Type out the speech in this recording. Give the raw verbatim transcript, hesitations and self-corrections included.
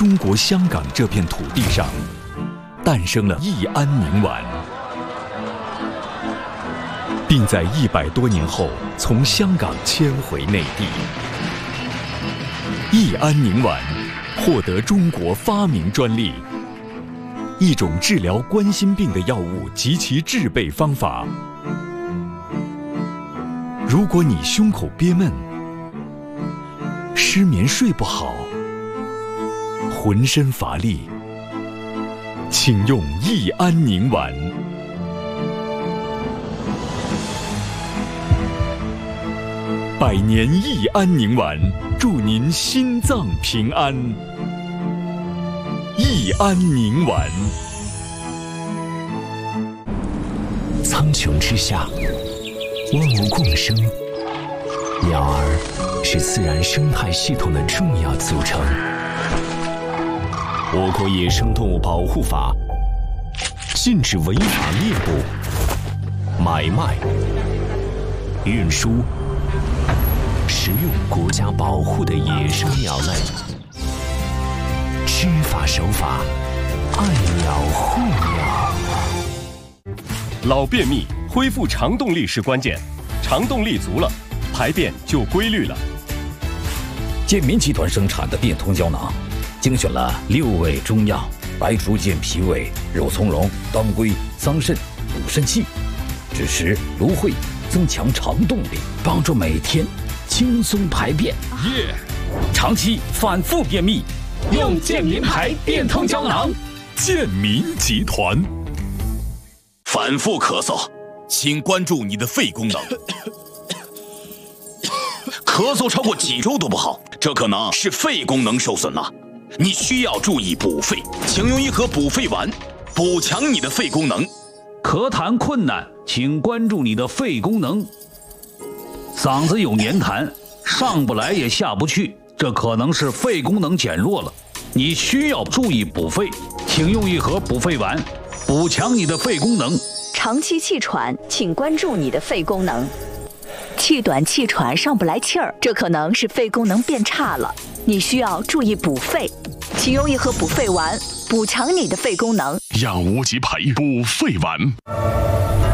中国香港这片土地上，诞生了益安宁丸，并在一百多年后从香港迁回内地。益安宁丸获得中国发明专利，一种治疗冠心病的药物及其制备方法。如果你胸口憋闷、失眠睡不好、浑身乏力，请用益安宁丸。百年益安宁丸，祝您心脏平安。益安宁丸。 苍穹之下，万物共生，鸟儿是自然生态系统的重要组成。我国野生动物保护法禁止违法猎捕、买卖、运输、食用国家保护的野生鸟类。知法守法，爱鸟护鸟。 老便秘，恢复肠动力是关键，肠动力足了，排便就规律了。 健民集团生产的变通胶囊，精选了六味中药，白术健脾胃、肉苁蓉、当归、桑葚、补肾气，支持芦荟，增强肠动力，帮助每天轻松排便。 耶！ 长期反复便秘，用健民牌变通胶囊。 健民集团。 反复咳嗽，请关注你的肺功能。咳嗽超过几周都不好，这可能是肺功能受损了。你需要注意补肺，请用一盒补肺丸，补强你的肺功能。 咳痰困难，请关注你的肺功能。嗓子有黏痰，上不来也下不去，这可能是肺功能减弱了。你需要注意补肺，请用一盒补肺丸，补强你的肺功能。 长期气喘，请关注你的肺功能。气短气喘上不来气儿，这可能是肺功能变差了，你需要注意补肺，请用一盒补肺丸，补强你的肺功能。 养无极培补肺丸。